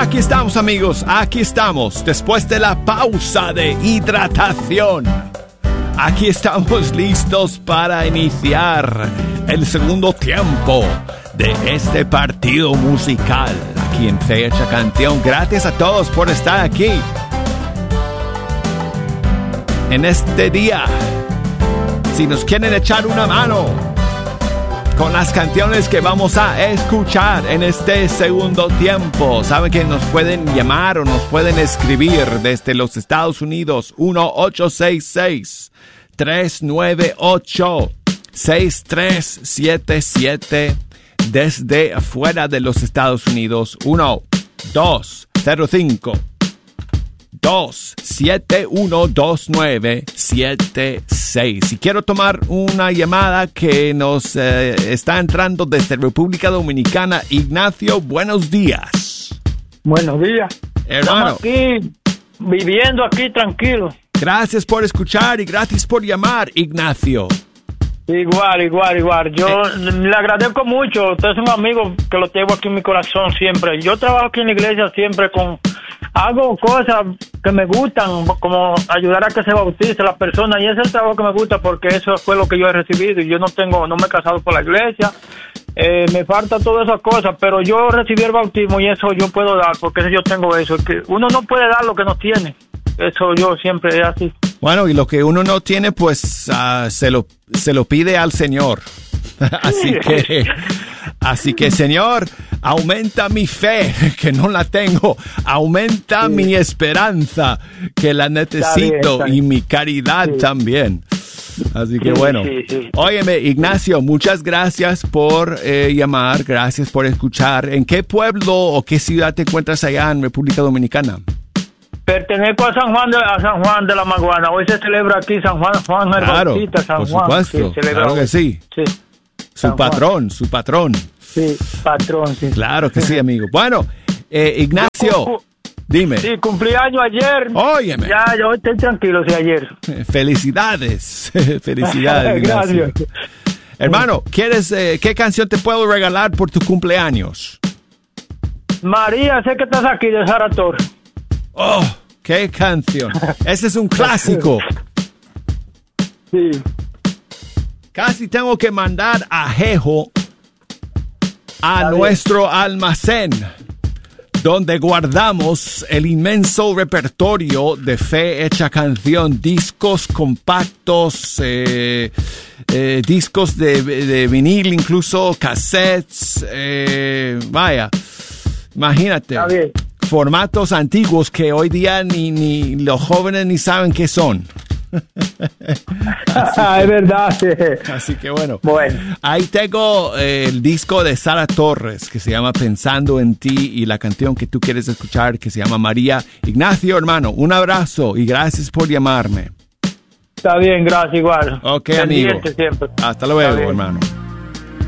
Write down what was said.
Aquí estamos, amigos, aquí estamos, después de la pausa de hidratación. Aquí estamos listos para iniciar el segundo tiempo de este partido musical aquí en Fecha Canción. Gracias a todos por estar aquí en este día. Si nos quieren echar una mano con las canciones que vamos a escuchar en este segundo tiempo, saben que nos pueden llamar o nos pueden escribir desde los Estados Unidos. 1-866-398-6377. Desde afuera de los Estados Unidos, 1-205-271-2976. Si quiero tomar una llamada que nos está entrando desde República Dominicana. Ignacio, buenos días. Buenos días. Hermano. Estamos aquí, viviendo aquí tranquilo. Gracias por escuchar y gracias por llamar, Ignacio. Igual. Yo le agradezco mucho. Usted es un amigo que lo tengo aquí en mi corazón siempre. Yo trabajo aquí en la iglesia siempre hago cosas que me gustan, como ayudar a que se bautice la persona, y ese es el trabajo que me gusta porque eso fue lo que yo he recibido, y yo no me he casado por la iglesia, me falta todas esas cosas, pero yo recibí el bautismo y eso yo puedo dar, porque yo tengo eso, que uno no puede dar lo que no tiene. Eso yo siempre es así. Bueno, y lo que uno no tiene, pues se lo pide al Señor. Así que, Señor, aumenta mi fe, que no la tengo. Aumenta mi esperanza, que la necesito, está bien. Y mi caridad también. Así que bueno. Óyeme, Ignacio, muchas gracias por llamar, gracias por escuchar. ¿En qué pueblo o qué ciudad te encuentras allá en República Dominicana? Pertenezco a San Juan de la Maguana. Hoy se celebra aquí San Juan el Bautista, San Juan. Por supuesto, sí, claro que sí. Su patrón. Sí, patrón, sí. Claro que sí, amigo. Bueno, Ignacio, dime. Sí, cumplí año ayer. Óyeme. Ya, yo estoy tranquilo, sí, ayer. Felicidades, Ignacio. Gracias. Hermano, qué canción te puedo regalar por tu cumpleaños? María, sé que estás aquí de Sara Torres. Oh, qué canción. Ese es un clásico. Sí. Casi tengo que mandar a Jejo a nuestro almacén, donde guardamos el inmenso repertorio de Fe Hecha Canción, discos compactos, discos de vinil, incluso cassettes, vaya, imagínate. Está bien. Formatos antiguos que hoy día ni los jóvenes ni saben qué son. Es verdad. Así que bueno, ahí tengo el disco de Sara Torres que se llama Pensando en Ti, y la canción que tú quieres escuchar que se llama María. Ignacio, hermano, un abrazo y gracias por llamarme. Está bien, gracias igual. Ok, amigo. Siempre. Hasta luego, hermano.